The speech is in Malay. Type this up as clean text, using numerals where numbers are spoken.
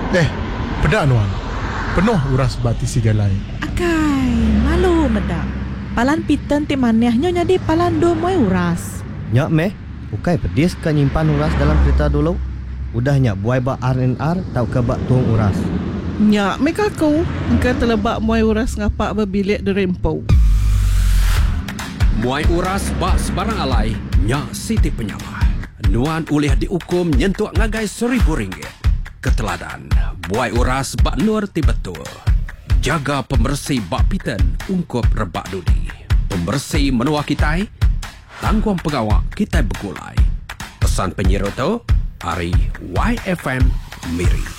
Pedak Nuan. Penuh uras bati si galai. Akai, malu medak. Palan piten ti manehnya jadi palan do moy uras. Nyak meh, ukai pedis ka nyimpan uras dalam kereta dulu. Udah nyak buai bak R&R tau ke bak tuang uras. Nyak mereka kau engkau terlebak muai uras ngapak berbilik di rempau. Muai uras bak sebarang alai, Nyak Siti Penyalah. Nuan ulih dihukum nyentuh ngagai RM1,000. Keteladan, buai uras bak nur ti betul. Jaga pembersih bak piten ungkup rebak dudi. Pembersih menua kitai, tangguang pegawak kitai begulai. Pesan penyiru tu, Ari YFM Miri.